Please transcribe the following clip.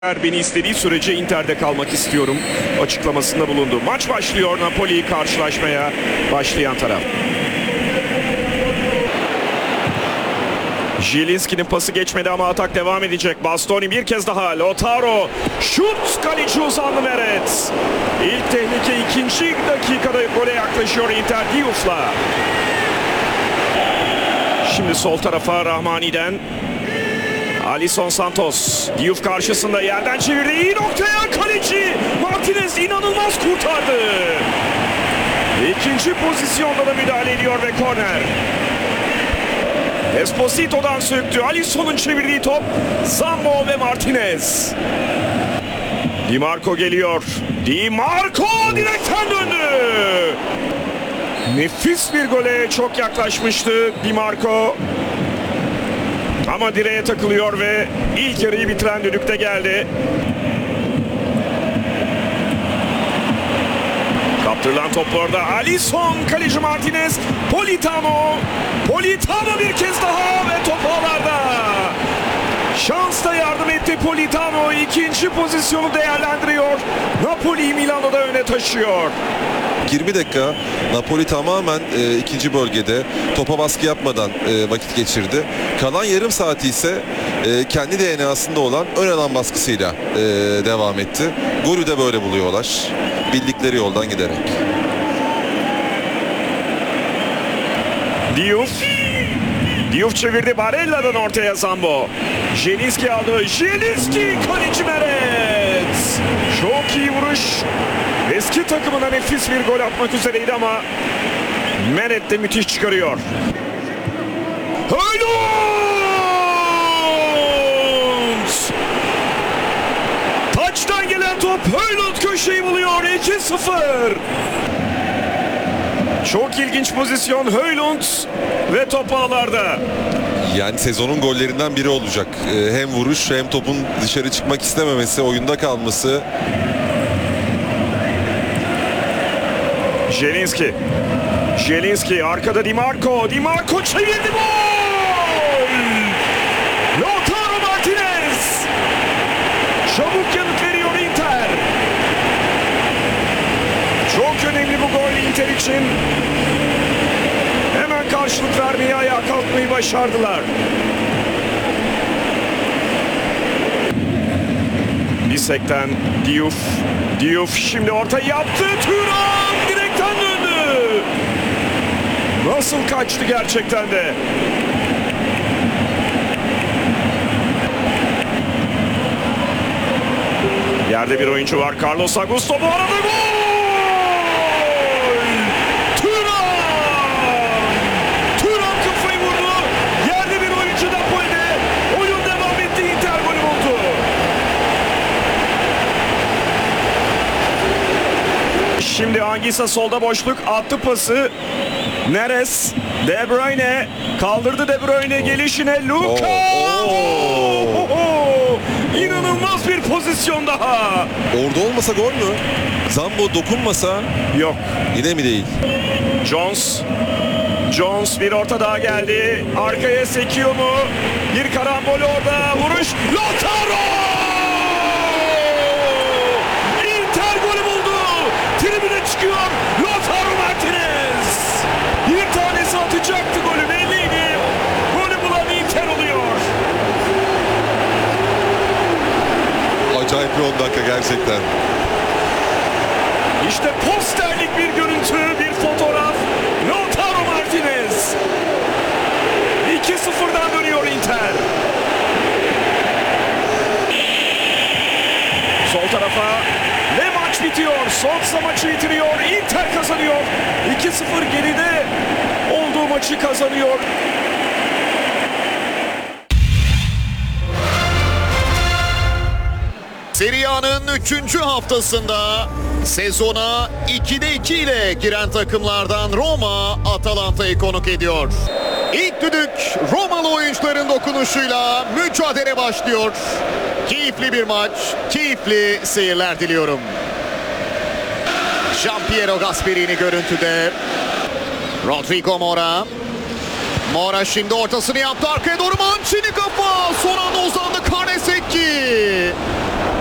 Beni istediği sürece Inter'de kalmak istiyorum açıklamasında bulundu. Maç başlıyor. Napoli'yi karşılaşmaya başlayan taraf. Zielinski'nin pası geçmedi ama atak devam edecek. Bastoni bir kez daha. Lautaro. Şut. Kaleci uzandı Meret. İlk tehlike ikinci dakikada gole yaklaşıyor Inter Diouf'la. Şimdi sol tarafa Rahmani'den. Alisson Santos. Diouf karşısında yerden çevirdi. İyi noktaya kaleci. Martinez inanılmaz kurtardı. İkinci pozisyonda da müdahale ediyor ve korner. Esposito'dan söktü. Alisson'un çevirdiği top. Zambo ve Martinez. Di Marco geliyor. Di Marco direkten döndü. Nefis bir gole çok yaklaşmıştı Di Marco. Ama direğe takılıyor ve ilk yarıyı bitiren düdükte geldi. Kaptırılan toplarda Alisson, kaleci Martinez, Politano. Politano bir kez daha ve top ağlarda. Şans da yardım etti Politano. İkinci pozisyonu değerlendiriyor. Napoli Milano'da öne taşıyor. 20 dakika Napoli tamamen ikinci bölgede topa baskı yapmadan vakit geçirdi. Kalan yarım saati ise kendi DNA'sında olan ön alan baskısıyla devam etti. Golü de böyle buluyorlar. Bildikleri yoldan giderek. Diouf çevirdi. Barella'dan ortaya Zambo. Zielinski aldı. Zielinski, kaleci Meret. Çok iyi vuruş. Eski takımına nefis bir gol atmak üzereydi ama Meret de müthiş çıkarıyor. Højlund! Taçtan gelen top Højlund köşeyi buluyor. 2-0. Çok ilginç pozisyon Højlund ve top ağlarda. Yani sezonun gollerinden biri olacak. Hem vuruş hem topun dışarı çıkmak istememesi, oyunda kalması. Zielinski arkada Di Marco. Di Marco çevirdi, gol! Lautaro Martinez. Çabuk yanıt veriyor Inter. Çok önemli bu gol Inter için. Hemen karşılık vermeye, ayağa kalkmayı başardılar. Bisek'ten Diouf şimdi ortayı yaptı. Thuram direkten döndü. Nasıl kaçtı gerçekten de. Yerde bir oyuncu var. Carlos Augusto bu arada gol! Thuram kafayı vurdu. Yerde bir oyuncu Napoli'de. Oyun devam etti. Inter golü buldu. Şimdi Anguissa solda boşluk attı pası. Neres, De Bruyne kaldırdı, De Bruyne gelişine Luka. İnanılmaz bir pozisyon daha. Orada olmasa gol mü? Zambo dokunmasa? Yok. Yine mi değil? Jones bir orta daha geldi. Arkaya sekiyor mu? Bir karambol orada. Vuruş. Lautaro! Inter golü buldu. Tribüne çıkıyor. Lautaro Martinez. Bir tanesi atacaktı, golü belliydi. Golü bulan Inter oluyor. Acayip bir 10 dakika gerçekten. İşte posterlik bir görüntü, bir fotoğraf. Lautaro Martinez. 2-0'dan dönüyor Inter. Sol tarafa ve maç bitiyor. Sonsa maçı bitiriyor. Inter kazanıyor. 2-0 geride olduğu maçı kazanıyor. Serie A'nın 3. haftasında sezona 2'de 2 ile giren takımlardan Roma Atalanta'yı konuk ediyor. İlk düdük Romalı oyuncuların dokunuşuyla mücadele başlıyor. Keyifli bir maç, keyifli seyirler diliyorum. Gianpiero Gasperini görüntüde. Rodrigo Mora. Mora şimdi ortasını yaptı, arkaya doğru Mancini kafa. Son anda uzandı Karnesecki.